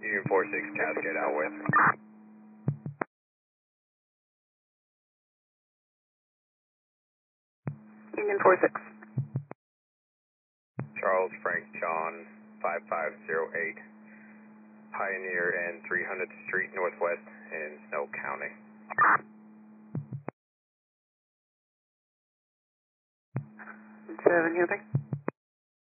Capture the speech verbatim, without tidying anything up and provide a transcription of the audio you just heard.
Union four six Cascade out with. Union four six. Charles Frank John five five zero eight. Pioneer and three hundredth Street Northwest in Snow County. Seven, you think?